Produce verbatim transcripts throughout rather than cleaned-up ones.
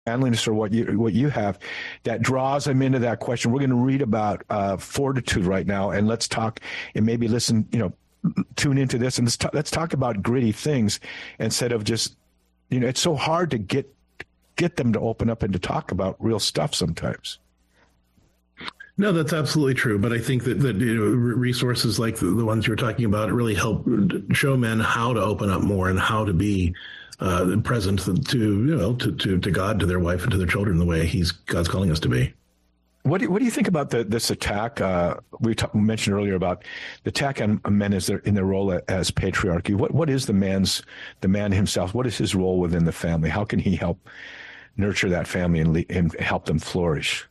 manliness or what you what you have that draws them into that question. We're going to read about uh, fortitude right now, and let's talk and maybe listen, you know, tune into this and let's talk, let's talk about gritty things instead of just, you know, it's so hard to get get them to open up and to talk about real stuff sometimes. No, that's absolutely true. But I think that, that you know, resources like the, the ones you're talking about really help show men how to open up more and how to be uh, present to, you know, to, to, to God, to their wife, and to their children the way He's God's calling us to be. What do, what do you think about the, this attack? Uh, we talk, mentioned earlier about the attack on men as their, in their role as patriarchy. What what is the man's the man himself? What is his role within the family? How can he help nurture that family and, le- and help them flourish?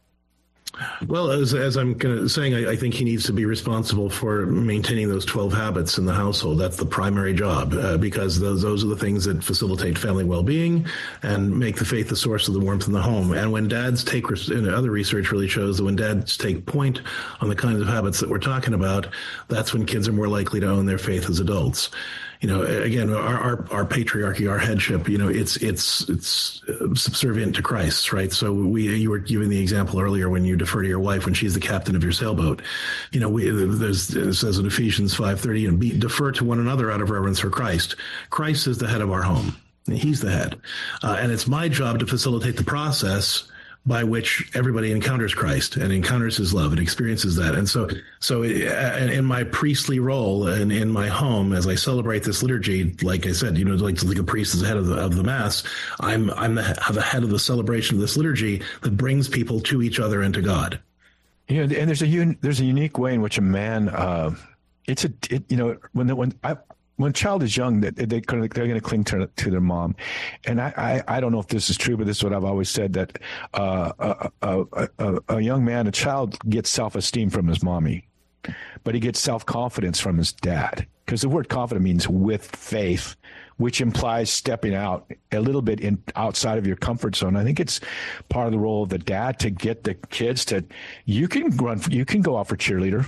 Well, as as I'm kind of saying, I, I think he needs to be responsible for maintaining those twelve habits in the household. That's the primary job, uh, because those those are the things that facilitate family well-being and make the faith the source of the warmth in the home. And when dads take, and other research really shows that when dads take point on the kinds of habits that we're talking about, that's when kids are more likely to own their faith as adults. You know, again, our, our, our patriarchy, our headship, you know, it's it's it's subservient to Christ, right? So we, you were giving the example earlier when you defer to your wife when she's the captain of your sailboat. You know, we, there's it says in Ephesians five thirty, and be, defer to one another out of reverence for Christ. Christ is the head of our home. He's the head, uh, and it's my job to facilitate the process by which everybody encounters Christ and encounters His love and experiences that. And so, so in my priestly role and in my home, as I celebrate this liturgy, like I said, you know, like, like a priest is the head of the, of the Mass, I'm, I'm the, the head of the celebration of this liturgy that brings people to each other and to God. You know, and there's a, un, there's a unique way in which a man, uh, it's a, it, you know, when, the, when I, When a child is young, they, they, they're going to cling to, to their mom. And I, I, I don't know if this is true, but this is what I've always said, that uh, a, a, a, a young man, a child gets self-esteem from his mommy, but he gets self-confidence from his dad. Because the word confident means with faith, which implies stepping out a little bit in outside of your comfort zone. I think it's part of the role of the dad to get the kids to, you can run, you can go out for cheerleader.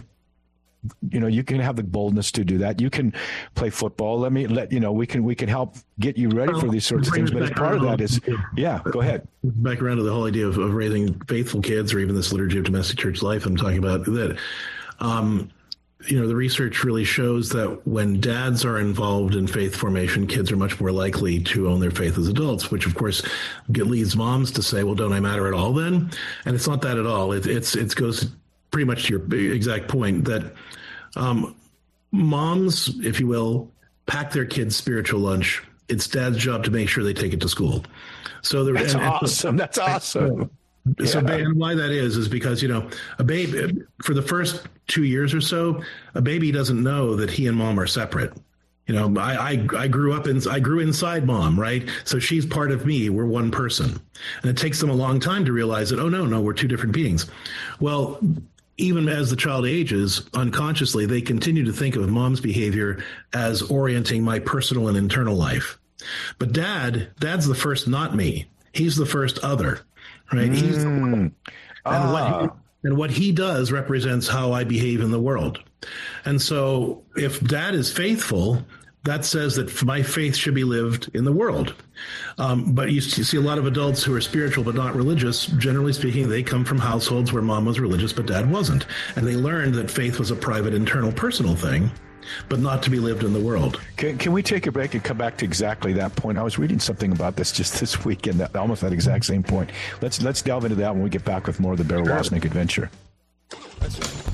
You know, you can have the boldness to do that. You can play football. Let me let you know. We can we can help get you ready for these sorts of things. But as part of that is, yeah, go ahead. Back around to the whole idea of, of raising faithful kids, or even this liturgy of domestic church life I'm talking about. That, um, you know, the research really shows that when dads are involved in faith formation, kids are much more likely to own their faith as adults. Which, of course, leads moms to say, "Well, don't I matter at all then?" And it's not that at all. It, it's it goes pretty much to your exact point that um, moms, if you will, pack their kids' spiritual lunch. It's dad's job to make sure they take it to school. So the, that's and, awesome. And, That's awesome. So, yeah. And why that is is because, you know, a baby for the first two years or so, a baby doesn't know that he and mom are separate. You know, I, I I grew up in I grew inside mom, right? So she's part of me. We're one person, and it takes them a long time to realize that. Oh no, no, we're two different beings. Well, even as the child ages, unconsciously, they continue to think of mom's behavior as orienting my personal and internal life. But dad, dad's the first not me. He's the first other, right? Mm. He's the one. Ah. And, what he, and what he does represents how I behave in the world. And so if dad is faithful, that says that my faith should be lived in the world. Um, but you see a lot of adults who are spiritual but not religious. Generally speaking, they come from households where mom was religious but dad wasn't. And they learned that faith was a private, internal, personal thing, but not to be lived in the world. Can, can we take a break and come back to exactly that point? I was reading something about this just this weekend, that almost that exact same point. Let's let's delve into that when we get back with more of the Bear Wozniak Adventure. That's right.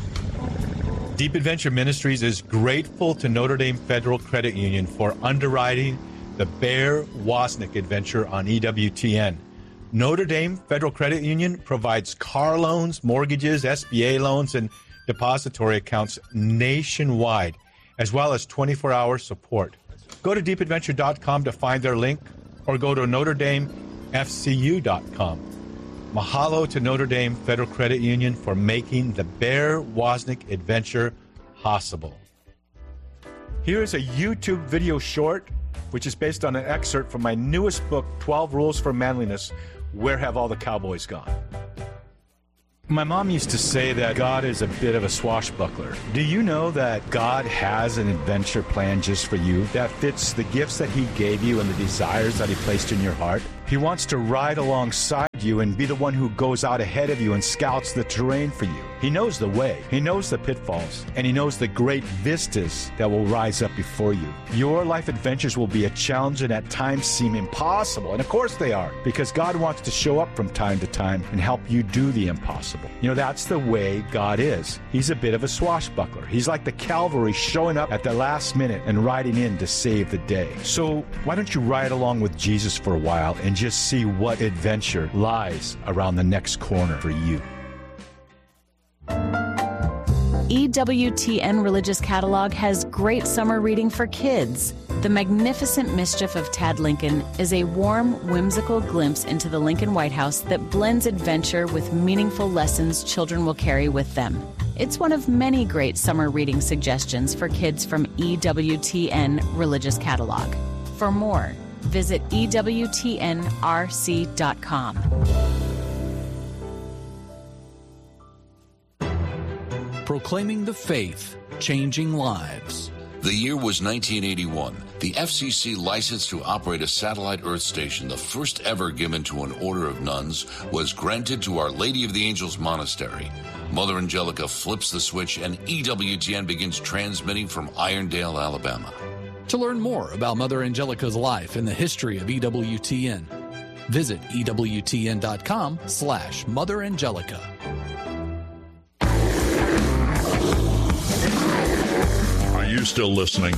Deep Adventure Ministries is grateful to Notre Dame Federal Credit Union for underwriting the Bear Wozniak Adventure on E W T N. Notre Dame Federal Credit Union provides car loans, mortgages, S B A loans, and depository accounts nationwide, as well as twenty-four hour support. Go to deep adventure dot com to find their link, or go to notre dame f c u dot com. Mahalo to Notre Dame Federal Credit Union for making the Bear Wozniak Adventure possible. Here is a YouTube video short, which is based on an excerpt from my newest book, twelve Rules for Manliness, Where Have All the Cowboys Gone? My mom used to say that God is a bit of a swashbuckler. Do you know that God has an adventure plan just for you that fits the gifts that he gave you and the desires that he placed in your heart? He wants to ride alongside you and be the one who goes out ahead of you and scouts the terrain for you. He knows the way, he knows the pitfalls, and he knows the great vistas that will rise up before you. Your life adventures will be a challenge and at times seem impossible, and of course they are, because God wants to show up from time to time and help you do the impossible. You know, that's the way God is. He's a bit of a swashbuckler. He's like the cavalry showing up at the last minute and riding in to save the day. So why don't you ride along with Jesus for a while and just see what adventure lies around the next corner for you. E W T N Religious Catalog has great summer reading for kids. The Magnificent Mischief of Tad Lincoln is a warm, whimsical glimpse into the Lincoln White House that blends adventure with meaningful lessons children will carry with them. It's one of many great summer reading suggestions for kids from E W T N Religious Catalog. For more, visit E W T N R C dot com. Proclaiming the faith, changing lives. The year was nineteen eighty-one. The F C C license to operate a satellite Earth station, the first ever given to an order of nuns, was granted to Our Lady of the Angels Monastery. Mother Angelica flips the switch and E W T N begins transmitting from Irondale, Alabama. To learn more about Mother Angelica's life and the history of E W T N, visit E W T N dot com slash Mother Angelica. Are you still listening?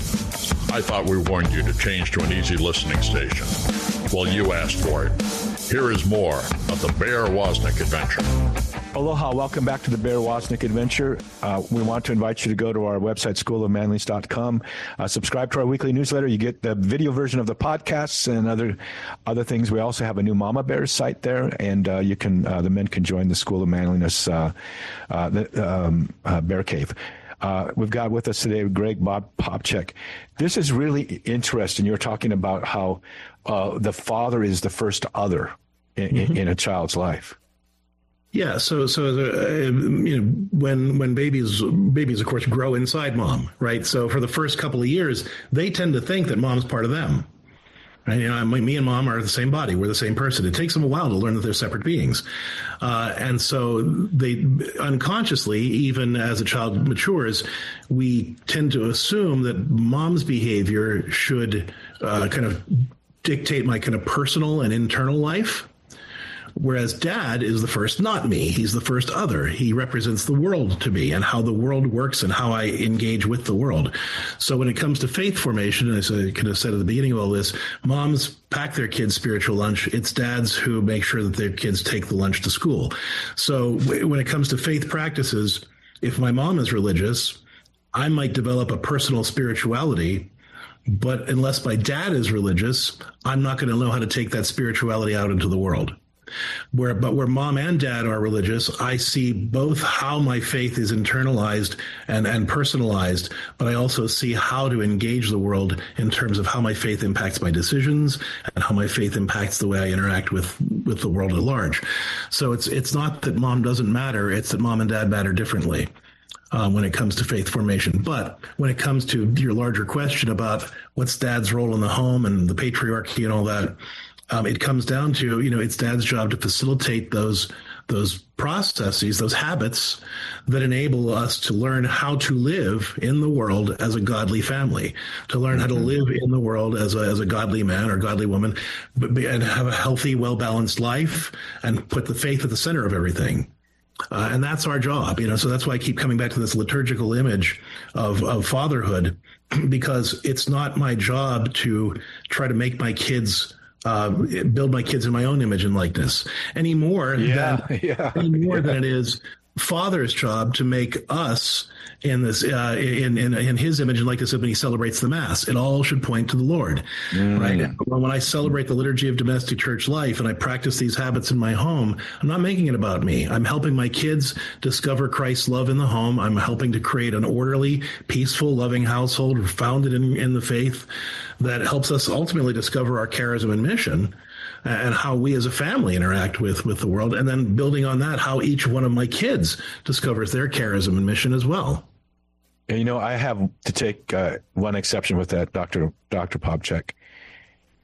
I thought we warned you to change to an easy listening station. Well, you asked for it. Here is more of the Bear Wozniak Adventure. Aloha, welcome back to the Bear Wozniak Adventure. Uh, we want to invite you to go to our website, school of manliness dot com. Uh, subscribe to our weekly newsletter. You get the video version of the podcasts and other other things. We also have a new Mama Bear site there, and uh, you can uh, the men can join the School of Manliness uh, uh, the, um, uh, Bear Cave. Uh, we've got with us today Greg Bob Popcak. This is really interesting. You're talking about how uh, the father is the first other in, mm-hmm. in a child's life. Yeah, so so uh, you know when when babies babies of course grow inside mom, right? So for the first couple of years, they tend to think that mom's part of them. Right? You know, me and mom are the same body. We're the same person. It takes them a while to learn that they're separate beings. Uh, and so they unconsciously, even as a child matures, we tend to assume that mom's behavior should uh, kind of dictate my kind of personal and internal life. Whereas dad is the first not me. He's the first other. He represents the world to me and how the world works and how I engage with the world. So when it comes to faith formation, as I kind of said at the beginning of all this, moms pack their kids' spiritual lunch. It's dads who make sure that their kids take the lunch to school. So when it comes to faith practices, if my mom is religious, I might develop a personal spirituality. But unless my dad is religious, I'm not going to know how to take that spirituality out into the world. Where, but where mom and dad are religious, I see both how my faith is internalized and, and personalized, but I also see how to engage the world in terms of how my faith impacts my decisions and how my faith impacts the way I interact with, with the world at large. So it's it's not that mom doesn't matter, it's that mom and dad matter differently uh, when it comes to faith formation. But when it comes to your larger question about what's dad's role in the home and the patriarchy and all that, Um, it comes down to, you know, it's dad's job to facilitate those those processes, those habits that enable us to learn how to live in the world as a godly family, to learn how to live in the world as a, as a godly man or godly woman, but be, and have a healthy, well-balanced life and put the faith at the center of everything. Uh, and that's our job, you know, so that's why I keep coming back to this liturgical image of, of fatherhood, because it's not my job to try to make my kids Uh, build my kids in my own image and likeness any more yeah, than yeah, any more yeah. than it is Father's job to make us in this uh, in, in in his image and likeness when he celebrates the Mass. It all should point to the Lord, mm. right? When I celebrate the liturgy of domestic church life and I practice these habits in my home, I'm not making it about me. I'm helping my kids discover Christ's love in the home. I'm helping to create an orderly, peaceful, loving household founded in, in the faith that helps us ultimately discover our charism and mission and how we as a family interact with, with the world. And then building on that, how each one of my kids discovers their charism and mission as well. You know, I have to take uh, one exception with that, Doctor Doctor Popcak.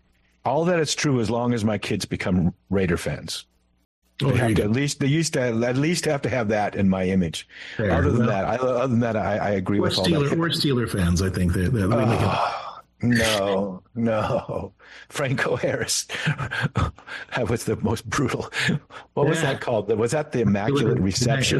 all that is true as long as my kids become Raider fans. Oh, They have to, at least they used to at least have to have that in my image. Fair. Other than Well, that, I, other than that, I, I agree We're with all Steeler, that. we're Steeler fans, I think. They, they, they make it. Oh, no, no, Franco Harris. That was the most brutal. What was Yeah. that called? Was that the Immaculate Reception?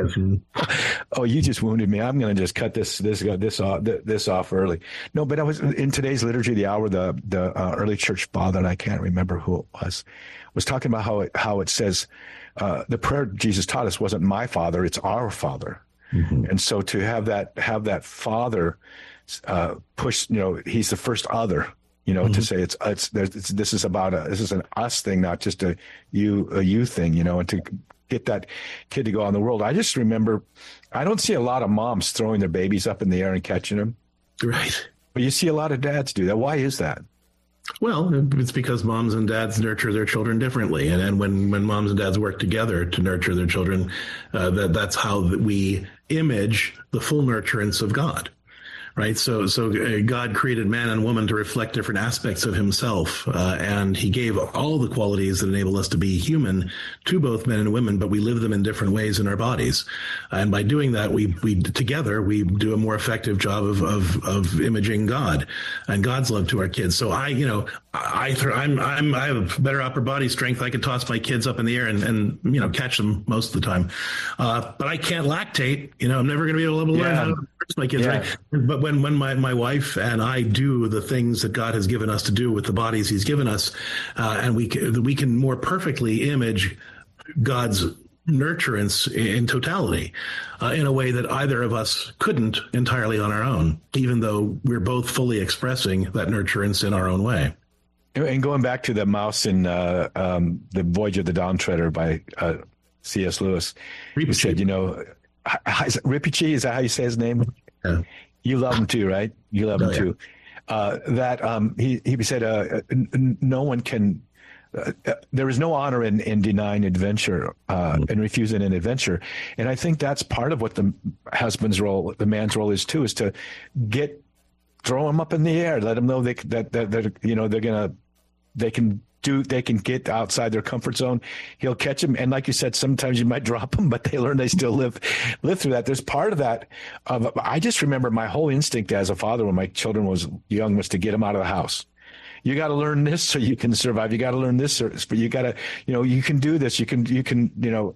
Oh, you just wounded me. I'm going to just cut this this this off this off early. No, but I was in today's liturgy of the hour. The the uh, early church father, and I can't remember who it was, was talking about how it how it says uh, the prayer Jesus taught us wasn't my Father, it's our Father, mm-hmm. and so to have that have that Father uh, push, you know, he's the first other. You know, mm-hmm. to say it's it's, it's this is about a this is an us thing, not just a you a you thing. You know, and to get that kid to go out in the world. I just remember, I don't see a lot of moms throwing their babies up in the air and catching them. Right. But you see a lot of dads do that. Why is that? Well, it's because moms and dads nurture their children differently. And, and when, when moms and dads work together to nurture their children, uh, that that's how we image the full nurturance of God. Right. So so God created man and woman to reflect different aspects of himself. Uh, and he gave all the qualities that enable us to be human to both men and women, but we live them in different ways in our bodies. And by doing that, we we together, we do a more effective job of of, of imaging God and God's love to our kids. So I, you know, I, I'm, I'm, I have better upper body strength. I can toss my kids up in the air and, and you know, catch them most of the time. Uh, but I can't lactate. You know, I'm never going to be able to learn Yeah. how to nurse my kids, Yeah. right? But when, when my, my wife and I do the things that God has given us to do with the bodies he's given us, uh, and we can, we can more perfectly image God's nurturance in totality uh, in a way that either of us couldn't entirely on our own, even though we're both fully expressing that nurturance in our own way. And going back to the mouse in uh, um, the Voyage of the Dawn Treader by uh, C S Lewis, he said, you know, Rinpoche, is that how you say his name? Yeah. You love him too, right? You love him Oh, yeah. too. Uh, that um, he he said, uh, n- no one can. Uh, uh, there is no honor in, in denying adventure uh, and refusing an adventure, and I think that's part of what the husband's role, the man's role, is too, is to get throw them up in the air, let them know they that that, that you know they're gonna they can do they can get outside their comfort zone. He'll catch them, and like you said, sometimes you might drop them, but they learn they still live live through that. There's part of that. Of I just remember my whole instinct as a father when my children was young was to get them out of the house. You got to learn this so you can survive. You got to learn this, but you got to, you know, you can do this. You can, you can, you know,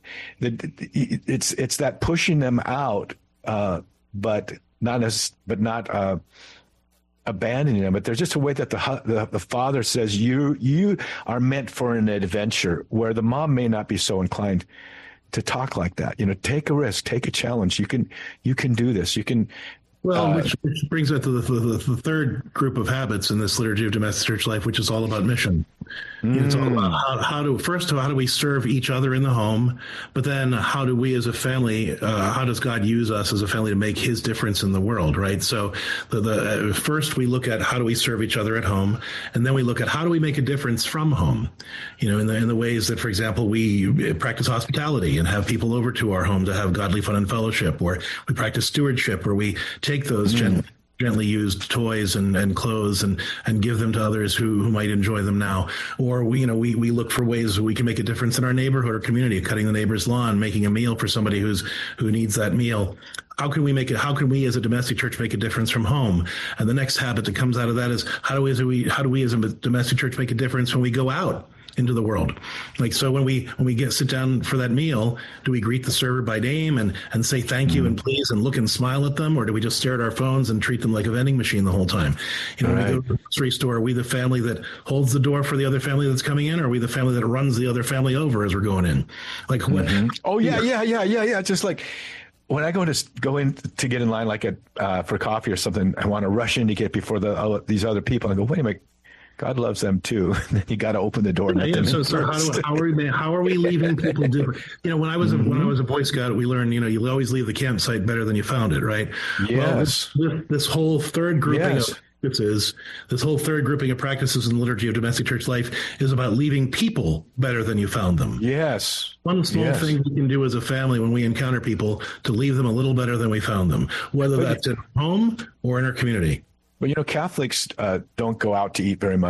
it's it's that pushing them out, uh, but not as, but not uh, abandoning them. But there's just a way that the, the the father says you you are meant for an adventure, where the mom may not be so inclined to talk like that. You know, take a risk, take a challenge. You can you can do this. You can. Well, Uh, which, which brings us to the, the, the third group of habits in this liturgy of domestic church life, which is all about mission. Mm. It's all about how, how to, first, how do we serve each other in the home? But then how do we as a family, uh, how does God use us as a family to make his difference in the world, right? So the, the uh, first we look at how do we serve each other at home, and then we look at how do we make a difference from home, you know, in the, in the ways that, for example, we practice hospitality and have people over to our home to have godly fun and fellowship, or we practice stewardship, where we take those mm. gently. gently used toys and, and clothes and, and give them to others who, who might enjoy them now. Or we, you know, we, we look for ways we can make a difference in our neighborhood or community, cutting the neighbor's lawn, making a meal for somebody who's, who needs that meal. How can we make it, how can we as a domestic church make a difference from home? And the next habit that comes out of that is how do we, as we, how do we as a domestic church make a difference when we go out into the world? Like, so when we, when we get, sit down for that meal, do we greet the server by name and, and say thank you and please and look and smile at them? Or do we just stare at our phones and treat them like a vending machine the whole time? You know, right. When we go to the grocery store, are we the family that holds the door for the other family that's coming in? Or are we the family that runs the other family over as we're going in? Like, what? Mm-hmm. Oh yeah, yeah, yeah, yeah, yeah. Just like when I go to go in to get in line, like at, uh, for coffee or something, I want to rush in to get before the uh, these other people. I go, wait a minute. God loves them too. You got to open the door. And let yeah, them so, in so how, first. do, how are we? How are we leaving people different? You know, when I was Mm-hmm. a, when I was a Boy Scout, we learned, you know, you always leave the campsite better than you found it, right? Yes. Well, this, this, this whole third grouping Yes. of practices, this whole third grouping of practices in the liturgy of domestic church life is about leaving people better than you found them. Yes. One small Yes. thing we can do as a family when we encounter people to leave them a little better than we found them, whether But that's at home or in our community. But you know, Catholics uh, don't go out to eat very much.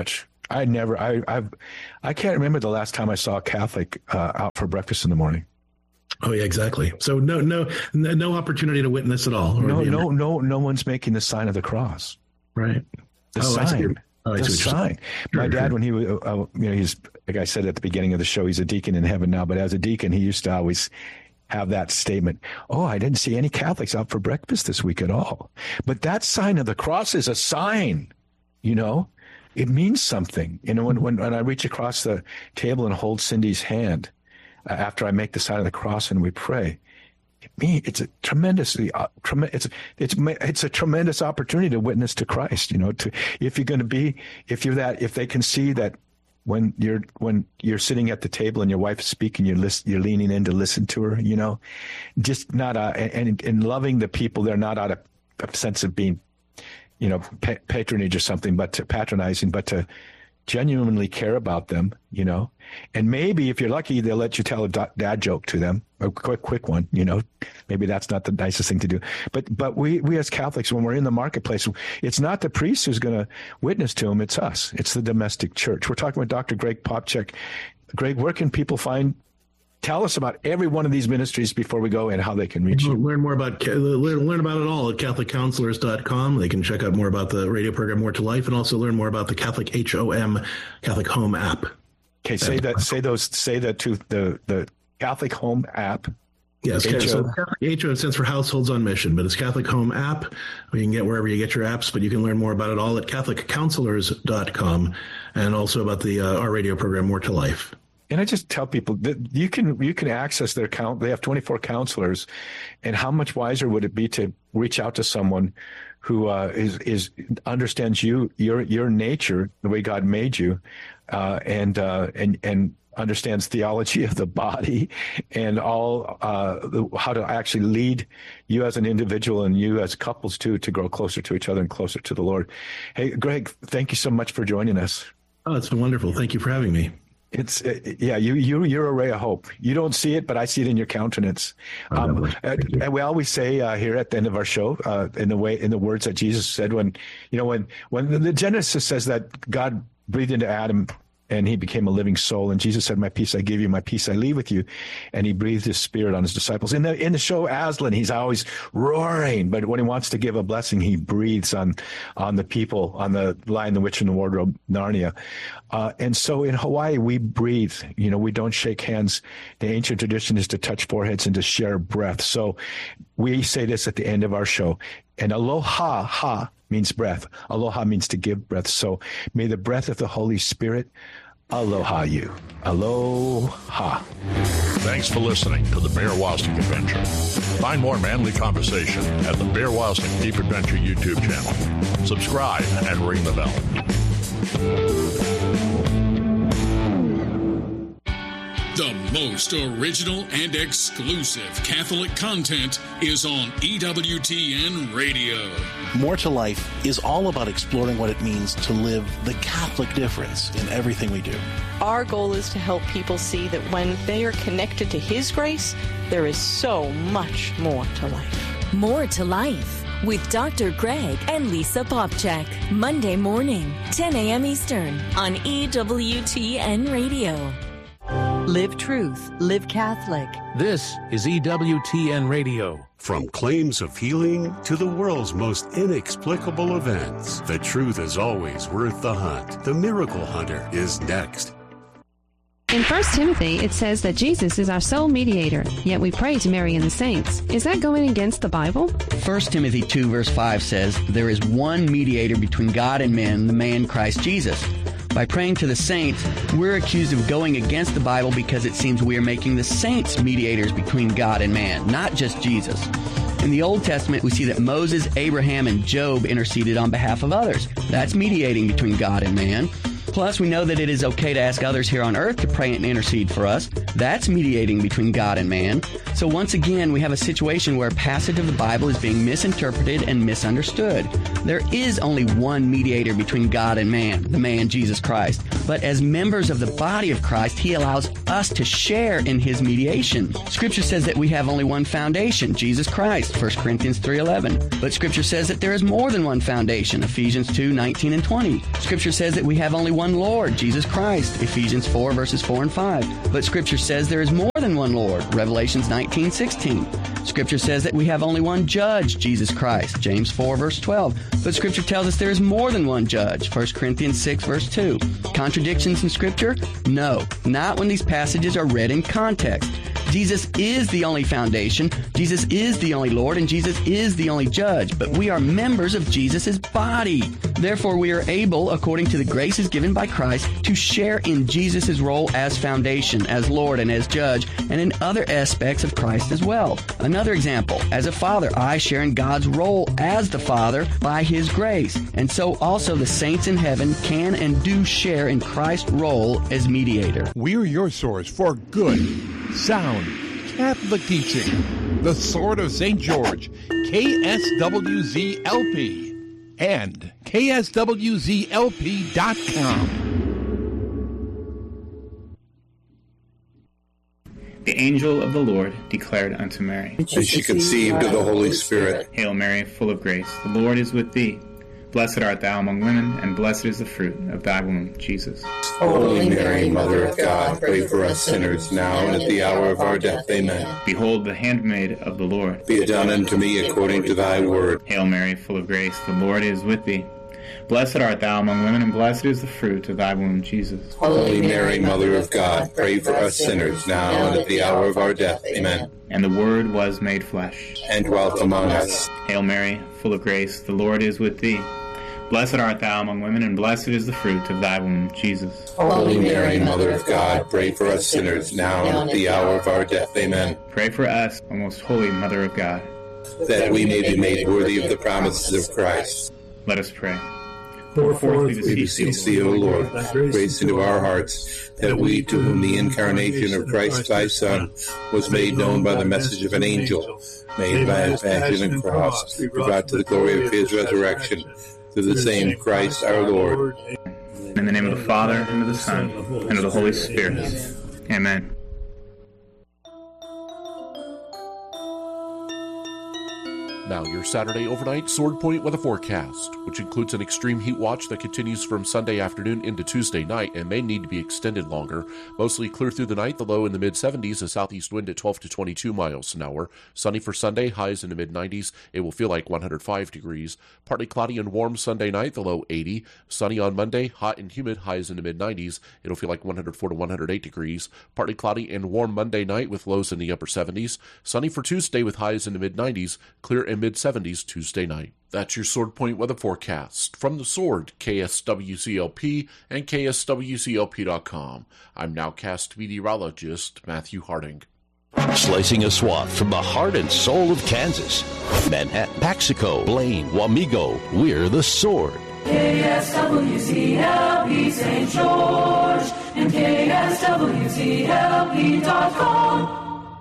I never, I, I've, I can't remember the last time I saw a Catholic uh, out for breakfast in the morning. Oh yeah, exactly. So no, no, no opportunity to witness at all. No, no, no, no one's making the sign of the cross. Right. The oh, sign. Oh, the sign. My dad, when he was, uh, you know, he's, like I said at the beginning of the show, he's a deacon in heaven now, but as a deacon, he used to always have that statement, oh, I didn't see any Catholics out for breakfast this week at all. But that sign of the cross is a sign, you know, it means something. You know, when, when, when I reach across the table and hold Cindy's hand uh, after I make the sign of the cross and we pray, it mean, it's a tremendously, uh, trem- it's, it's, it's a tremendous opportunity to witness to Christ, you know, to, if you're going to be, if you're that, if they can see that, When you're when you're sitting at the table and your wife is speaking, you're list, you're leaning in to listen to her, you know, just not uh, and and loving the people. They're not out of a sense of being, you know, pa- patronage or something, but to patronizing, but to genuinely care about them, you know. And maybe if you're lucky, they'll let you tell a dad joke to them, a quick quick one, you know. Maybe that's not the nicest thing to do. But but we we as Catholics, when we're in the marketplace, it's not the priest who's going to witness to them. It's us. It's the domestic church. We're talking with Doctor Greg Popcak. Greg, where can people find? Tell us about every one of these ministries before we go and how they can reach you. Learn more about learn, learn about it all at Catholic Counselors dot com. They can check out more about the radio program More to Life and also learn more about the Catholic H O M Catholic Home app. Okay, say that. Say those. Say that to the the Catholic Home app. Yes, H O. So H O stands for Households on Mission, but it's Catholic Home app. You can get wherever you get your apps, but you can learn more about it all at Catholic Counselors dot com and also about the uh, our radio program More to Life. And I just tell people that you can you can access their account. They have twenty-four counselors, and how much wiser would it be to reach out to someone who uh, is is understands you, your your nature, the way God made you, uh, and uh, and and understands theology of the body and all uh, the, how to actually lead you as an individual and you as couples too to grow closer to each other and closer to the Lord. Hey, Greg, thank you so much for joining us. Oh, it's been wonderful. Thank you for having me. It's uh, yeah, you you you're a ray of hope. You don't see it, but I see it in your countenance. Um, and, and we always say uh, here at the end of our show, uh, in the way in the words that Jesus said when you know when when the, the Genesis says that God breathed into Adam and he became a living soul, and Jesus said, "My peace I give you, my peace I leave with you," and he breathed his spirit on his disciples. In the in the show Aslan, he's always roaring, but when he wants to give a blessing, he breathes on on the people, on the Lion, the Witch, and the Wardrobe, Narnia. Uh, and so in Hawaii, we breathe. You know, we don't shake hands. The ancient tradition is to touch foreheads and to share breath. So we say this at the end of our show. And aloha, ha, means breath. Aloha means to give breath. So may the breath of the Holy Spirit aloha you. Aloha. Thanks for listening to the Bear Wozniak Adventure. Find more manly conversation at the Bear Wozniak Deep Adventure YouTube channel. Subscribe and ring the bell. The most original and exclusive Catholic content is on E W T N Radio. More to Life is all about exploring what it means to live the Catholic difference in everything we do. Our goal is to help people see that when they are connected to His grace, there is so much more to life. More to Life with Doctor Greg and Lisa Popcak. Monday morning, ten a.m. Eastern on E W T N Radio. Live truth, live Catholic. This is E W T N Radio. From claims of healing to the world's most inexplicable events, the truth is always worth the hunt. The Miracle Hunter is next. In First Timothy, it says that Jesus is our sole mediator, yet we pray to Mary and the saints. Is that going against the Bible? First Timothy two, verse five says, there is one mediator between God and men, the man Christ Jesus. By praying to the saints, we're accused of going against the Bible because it seems we are making the saints mediators between God and man, not just Jesus. In the Old Testament, we see that Moses, Abraham, and Job interceded on behalf of others. That's mediating between God and man. Plus, we know that it is okay to ask others here on earth to pray and intercede for us. That's mediating between God and man. So once again, we have a situation where a passage of the Bible is being misinterpreted and misunderstood. There is only one mediator between God and man, the man Jesus Christ. But but as members of the body of Christ, he allows us to share in his mediation. Scripture says that we have only one foundation, Jesus Christ, First Corinthians three eleven. But Scripture says that there is more than one foundation, Ephesians two nineteen and twenty. Scripture says that we have only one Lord, Jesus Christ, Ephesians four verses four and five. But Scripture says there is more than one Lord, Revelations nineteen sixteen. Scripture says that we have only one judge, Jesus Christ, James four verse twelve. But Scripture tells us there is more than one judge, First Corinthians six verse two. Contradictions in Scripture? No, not when these passages are read in context. Jesus is the only foundation, Jesus is the only Lord, and Jesus is the only judge, but we are members of Jesus' body. Therefore, we are able, according to the graces given by Christ, to share in Jesus' role as foundation, as Lord, and as judge, and in other aspects of Christ as well. Another example, as a father, I share in God's role as the Father by His grace, and so also the saints in heaven can and do share in Christ's role as mediator. We're your source for good, sound, Catholic teaching. The Sword of Saint George, K S W Z L P, and K S W Z L P dot com. The angel of the Lord declared unto Mary, and she conceived of the Holy Spirit. Hail Mary, full of grace, the Lord is with thee. Blessed art thou among women, and blessed is the fruit of thy womb, Jesus. Holy Mary, Mother of God, pray for us sinners, now and at the hour of our death. Amen. Behold, the handmaid of the Lord. Be it done unto me according to thy word. Hail Mary, full of grace, the Lord is with thee. Blessed art thou among women, and blessed is the fruit of thy womb, Jesus. Holy Mary, Mother of God, pray for us sinners, now and at the hour of our death. Amen. And the Word was made flesh, and dwelt among us. Hail Mary, full of grace, the Lord is with thee. Blessed art thou among women, and blessed is the fruit of thy womb, Jesus. Holy Mary, Mother of God, pray for us sinners, now and at the hour of our death. Amen. Pray for us, O most holy Mother of God, that we may be made worthy of the promises of Christ. Let us pray. Pour forth, we beseech thee, O Lord, grace into our hearts, that we, to whom the incarnation of Christ thy Son was made known by the message of an angel, made by his passion and cross, be brought to the glory of his resurrection, through the same Christ our Lord. In the name of the Father, and of the Son, and of the Holy Spirit. Amen. Now your Saturday overnight Sword Point weather forecast, which includes an extreme heat watch that continues from Sunday afternoon into Tuesday night and may need to be extended longer. Mostly clear through the night, the low in the mid-seventies, a southeast wind at twelve to twenty-two miles an hour. Sunny for Sunday, highs in the mid-nineties. It will feel like one hundred five degrees. Partly cloudy and warm Sunday night, the low eighty. Sunny on Monday, hot and humid, highs in the mid-nineties. It'll feel like one hundred four to one hundred eight degrees. Partly cloudy and warm Monday night with lows in the upper seventies. Sunny for Tuesday with highs in the mid-nineties. Clear and mid-seventies Tuesday night. That's your Sword Point weather forecast. From the Sword, K S W C L P and K S W C L P dot com. I'm nowcast meteorologist Matthew Harding. Slicing a swath from the heart and soul of Kansas. Manhattan, Paxico, Blaine, Wamego, we're the Sword. K S W C L P Saint George and K S W C L P dot com.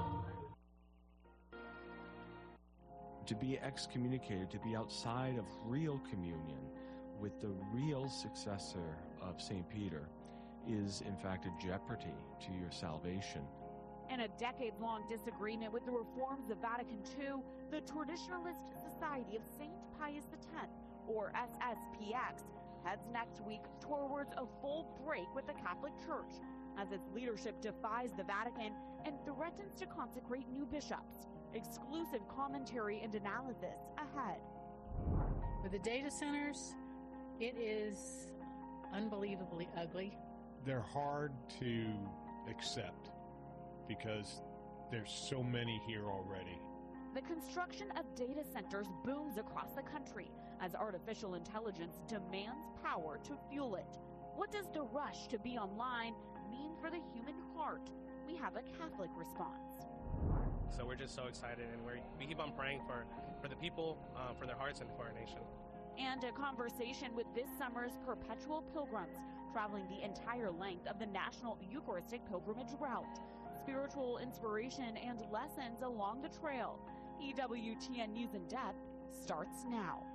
To be excommunicated, to be outside of real communion with the real successor of Saint Peter is, in fact, a jeopardy to your salvation. In a decade-long disagreement with the reforms of Vatican Two, the Traditionalist Society of Saint Pius X, or S S P X, heads next week towards a full break with the Catholic Church, as its leadership defies the Vatican and threatens to consecrate new bishops. Exclusive commentary and analysis ahead. With the data centers, it is unbelievably ugly. They're hard to accept because there's so many here already. The construction of data centers booms across the country as artificial intelligence demands power to fuel it. What does the rush to be online mean for the human heart? We have a Catholic response. So we're just so excited, and we're, we keep on praying for, for the people, uh, for their hearts, and for our nation. And a conversation with this summer's perpetual pilgrims traveling the entire length of the National Eucharistic Pilgrimage Route. Spiritual inspiration and lessons along the trail. E W T N News in Depth starts now.